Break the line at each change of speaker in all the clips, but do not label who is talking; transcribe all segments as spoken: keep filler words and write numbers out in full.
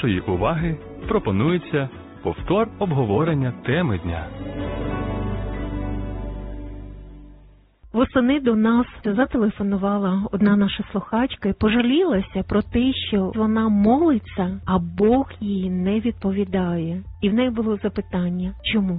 вашої уваги пропонується повтор обговорення теми дня.
Восени до нас зателефонувала одна наша слухачка і пожалілася про те, що вона молиться, а Бог їй не відповідає. І в неї було запитання, чому?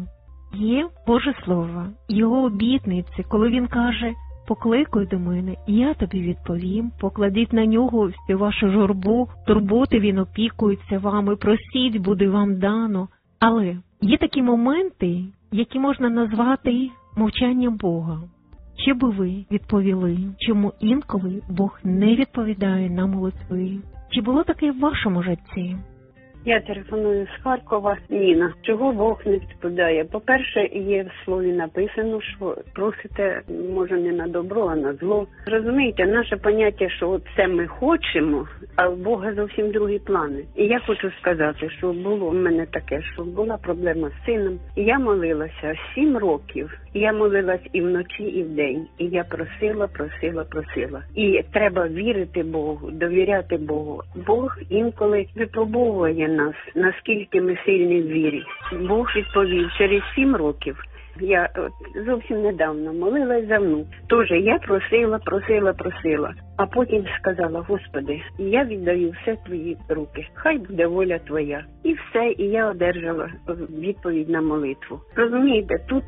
Є Боже Слово, Його обітниці, коли Він каже: «Покликай до мене, я тобі відповім, покладіть на нього всю вашу журбу, турботи Він опікується вами, просіть, буде вам дано». Але є такі моменти, які можна назвати мовчанням Бога. Чи би ви відповіли, чому інколи Бог не відповідає на молитви? Чи було таке в вашому житті?
Я телефоную з Харкова. Ніна, чого Бог не відповідає? По-перше, є в слові написано, що просите, може, не на добро, а на зло. Розумієте, наше поняття, що це ми хочемо, а в Бога зовсім другі плани. І я хочу сказати, що було в мене таке, що була проблема з сином. І я молилася сім років. І я молилась і вночі, і вдень. І я просила, просила, просила. І треба вірити Богу, довіряти Богу. Бог інколи випробовує нас, наскільки ми сильні в вірі. Бог відповів через сім років. Я от, зовсім недавно молилась за внук. Тож я просила, просила, просила. А потім сказала: Господи, я віддаю все в Твої руки. Хай буде воля Твоя. І все, і я одержала відповідь на молитву. Розумієте, тут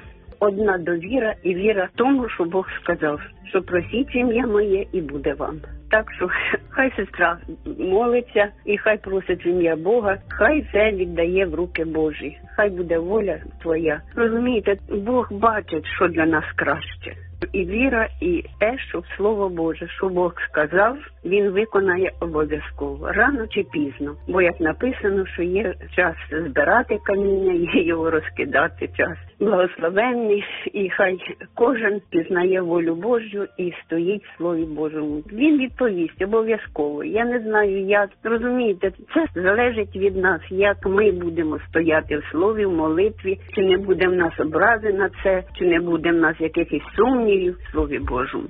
одна довіра і віра в тому, що Бог сказав, що просіть ім'я моє і буде вам. Так що хай сестра молиться і хай просить в ім'я Бога, хай все віддає в руки Божі. Хай буде воля Твоя. Розумієте, Бог бачить, що для нас краще. І віра, і те, що Слово Боже, що Бог сказав, Він виконає обов'язково, рано чи пізно. Бо як написано, що є час збирати каміння, є його розкидати час. Благословенний, і хай кожен пізнає волю Божу і стоїть в Слові Божому. Він відповість обов'язково. Я не знаю, як. Розумієте, це залежить від нас, як ми будемо стояти в Слові, в молитві, чи не буде в нас образи на це, чи не буде в нас якихось сумнівів в Слові Божому.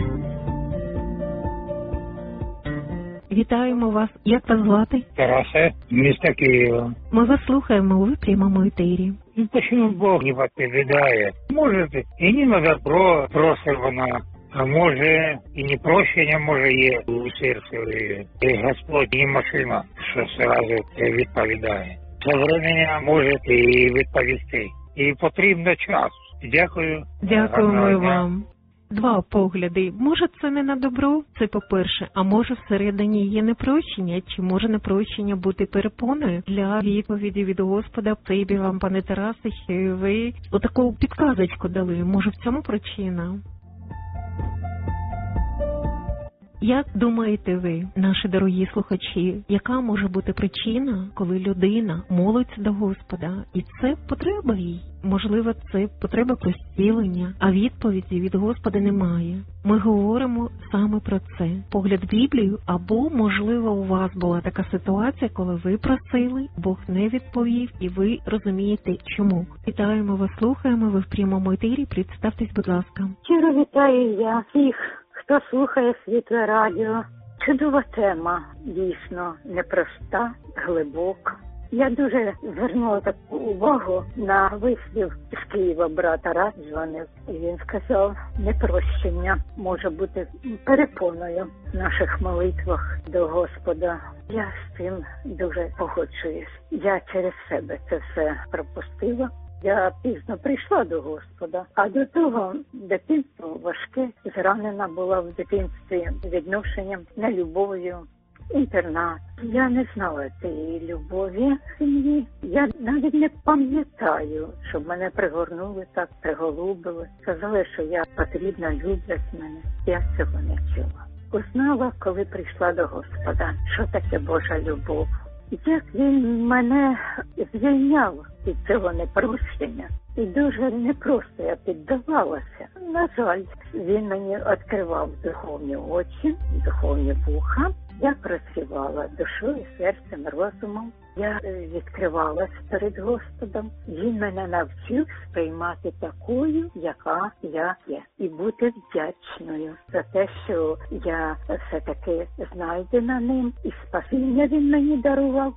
Вітаємо вас. Як вас звати?
Тарасе, місто Києва.
Ми вас слухаємо, ви в прямому етері.
І почему Бог не відповідає? Може, і не на добро просить вона, а може і не прощення, може є у серці. І Господь не машина, що одразу відповідає. За временем може і відповісти. І потрібно час. Дякую.
Дякуємо вам. Два погляди. Може, це не на добро? Це по-перше. А може, всередині є непрощення? Чи може непрощення бути перепоною для відповіді від Господа? Прибі вам, пане Тарасе, що ви отаку підказочку дали. Може, в цьому причина? Як думаєте ви, наші дорогі слухачі, яка може бути причина, коли людина молиться до Господа, і це потреба їй? Можливо, це потреба зцілення, а відповіді від Господа немає. Ми говоримо саме про це. Погляд в Біблію, або, можливо, у вас була така ситуація, коли ви просили, Бог не відповів, і ви розумієте, чому. Вітаємо вас, слухаємо, ви в прямому етері, представтесь, будь ласка.
Щиро вітаю я всіх, хто слухає Світле радіо. Чудова тема, дійсно, непроста, глибока. Я дуже звернула таку увагу на вислів з Києва брата Раджвани. І він сказав, непрощення може бути перепоною в наших молитвах до Господа. Я з цим дуже погоджуюсь. Я через себе це все пропустила. Я пізно прийшла до Господа, а до того дитинство важке, зранена була в дитинстві відношенням, нелюбов'ю, інтернат. Я не знала цієї любові в сім'ї. Я навіть не пам'ятаю, щоб мене пригорнули так, приголубили. Сказали, що я потрібна, люблять мене. Я цього не чула. Узнала, коли прийшла до Господа, що таке Божа любов. Як він мене звільняв від цього непрощення. І дуже непросто я піддавалася. На жаль, він мені відкривав духовні очі, духовні вуха. Я працювала душою, серцем, розумом. Я відкривалась перед Господом. Він мене навчив сприймати такою, яка я є. І бути вдячною за те, що я все-таки знайдена ним. І спасіння він мені дарував.